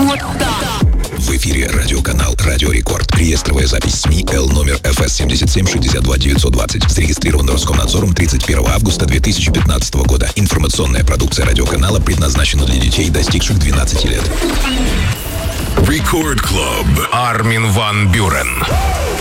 В эфире радиоканал «Радио Рекорд». Реестровая запись СМИ Л номер ФС 77-62-920. Зарегистрирован Роскомнадзором 31 августа 2015 года. Информационная продукция радиоканала предназначена для детей, достигших 12 лет. Рекорд Клуб. Армин ван Бюрен.